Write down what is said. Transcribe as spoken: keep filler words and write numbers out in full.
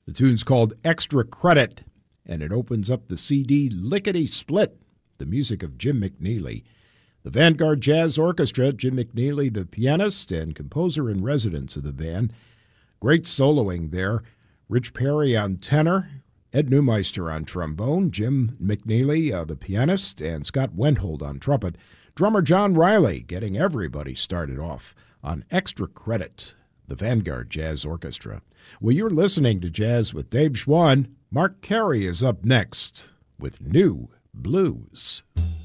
The tune's called Extra Credit, and it opens up the C D Lickety Split, the music of Jim McNeely. The Vanguard Jazz Orchestra, Jim McNeely, the pianist and composer-in-residence of the band. Great soloing there. Rich Perry on tenor, Ed Neumeister on trombone, Jim McNeely, uh, the pianist, and Scott Wendhold on trumpet. Drummer John Riley getting everybody started off on Extra Credit, the Vanguard Jazz Orchestra. Well, you're listening to Jazz with Dave Schwann. Mark Carey is up next with New Blues.